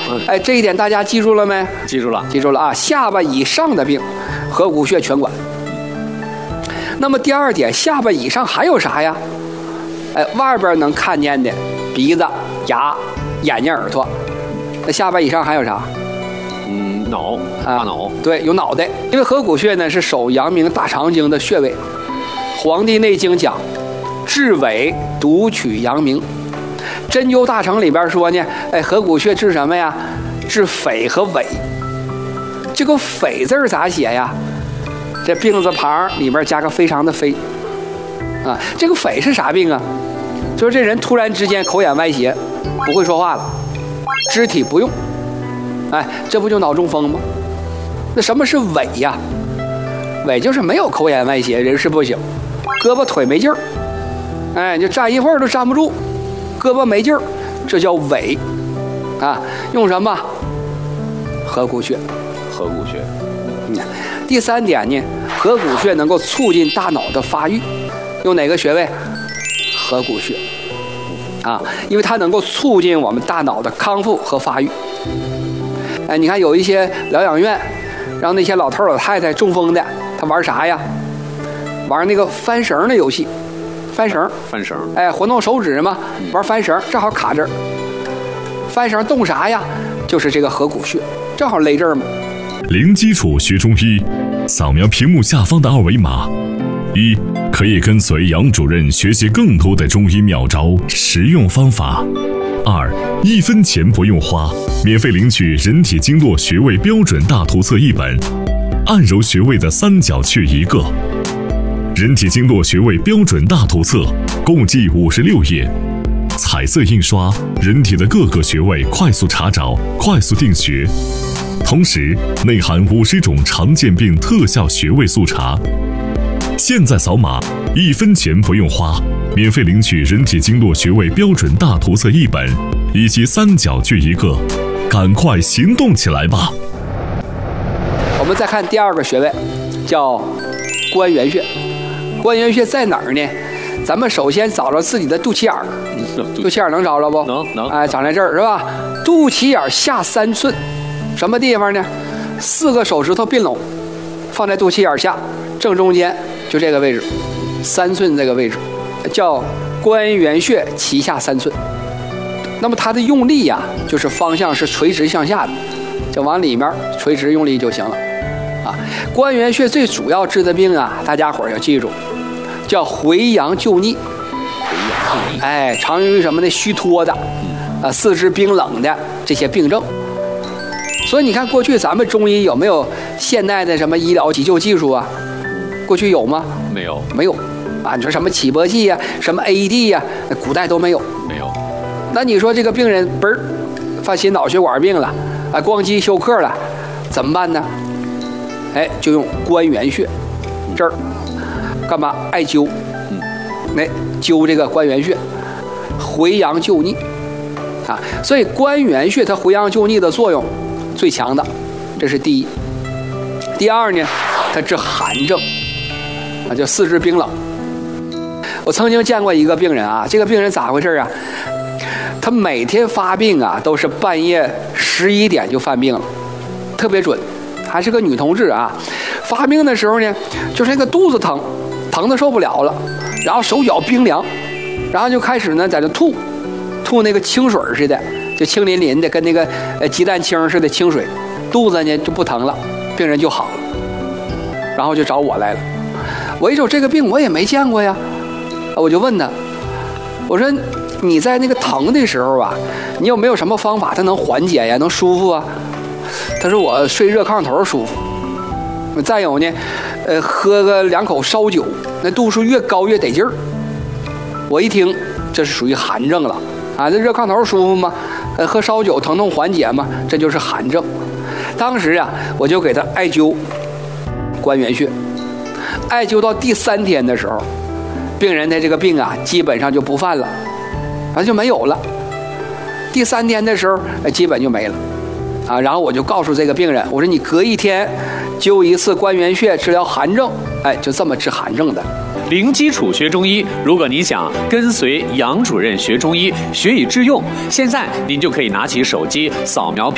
哎，这一点大家记住了没？ 记住了， 记住了啊！下巴以上的病，合谷穴全管。那么第二点，下巴以上还有啥呀？哎，外边能看见的鼻子、牙、眼睛、耳朵，那下巴以上还有啥？ 脑，大脑。 对，有脑袋。因为合谷穴呢是手阳明大肠经的穴位，《黄帝内经》讲，治伪独取阳明。针灸大成里边说呢，哎，合谷穴治什么呀？治匪和伪。这个匪字咋写呀？这病字旁里边加个非常的非啊。这个匪是啥病啊？就是这人突然之间口眼歪斜，不会说话了，肢体不用。哎，这不就脑中风吗？那什么是伪呀？伪就是没有口眼歪斜，人事不省，胳膊腿没劲儿，哎，就站一会儿都站不住，胳膊没劲儿，这叫伪啊。用什么？合谷穴。 合谷穴。 第三点呢，合谷穴能够促进大脑的发育，用哪个穴位？合谷穴啊，因为它能够促进我们大脑的康复和发育。哎，你看有一些疗养院，让那些老头老太太中风的，他玩啥呀？玩那个翻绳的游戏，翻绳。哎，活动手指嘛，玩翻绳，正好卡这儿。翻绳动啥呀？就是这个合谷穴，正好勒这儿嘛。 零基础学中医，扫描屏幕下方的二维码。一，可以跟随杨主任学习更多的中医妙招、实用方法。二，1分钱不用花，免费领取人体经络穴位标准大图册1本，按揉穴位的三角穴1个。人体经络穴位标准大图册共计56页，彩色印刷，人体的各个穴位快速查找、快速定穴，同时内含50种常见病特效穴位速查。现在扫码，1分钱不用花，免费领取人体经络穴位标准大图册1本，以及三角穴1个，赶快行动起来吧！ 我们再看第二个穴位，叫关元穴。关元穴在哪儿呢？咱们首先找着自己的肚脐眼儿，肚脐眼能找着不？ 能。 哎，长在这儿是吧？肚脐眼下3寸，什么地方呢？4个手指头并拢，放在肚脐眼下正中间，就这个位置，3寸这个位置，叫关元穴脐下3寸。那么它的用力呀，就是方向是垂直向下的，就往里面垂直用力就行了。啊，关元穴最主要治的病啊，大家伙儿要记住，叫回阳救逆。哎，常用于什么呢？虚脱的，四肢冰冷的这些病症。所以你看，过去咱们中医有没有现代的什么医疗急救技术啊？过去有吗？ 没有啊！你说什么起搏器呀、什么 AED 呀，古代都没有。那你说这个病人嘣儿犯心脑血管病了，啊，光肌休克了，怎么办呢？哎，就用关元穴这儿干嘛？艾灸，来灸这个关元穴，回阳救逆啊。所以关元穴它回阳救逆的作用最强的，这是第一。第二呢，它治寒症啊，就四肢冰冷。我曾经见过一个病人啊，这个病人咋回事啊？他每天发病啊，都是半夜11点就犯病了，特别准。还是个女同志啊，发病的时候呢，就是那个肚子疼，疼得受不了了，然后手脚冰凉，然后就开始呢在这吐那个清水似的，就清淋淋的，跟那个鸡蛋清似的清水，肚子呢就不疼了，病人就好了，然后就找我来了。我一瞅这个病我也没见过呀，我就问他，我说你在那个疼的时候啊，你有没有什么方法它能缓解呀，能舒服啊？他说我睡热炕头舒服，再有呢，喝个2口烧酒，那度数越高越得劲儿。我一听，这是属于寒症了啊！这热炕头舒服吗？喝烧酒疼痛缓解吗？这就是寒症。当时啊，我就给他艾灸关元穴，艾灸到第3天的时候，病人的这个病啊，基本上就不犯了，反正就没有了。第3天的时候，基本就没了。啊，然后我就告诉这个病人，我说你隔1天灸1次关元穴治疗寒症，哎，就这么治寒症的。 零基础学中医，如果你想跟随杨主任学中医，学以致用，现在您就可以拿起手机扫描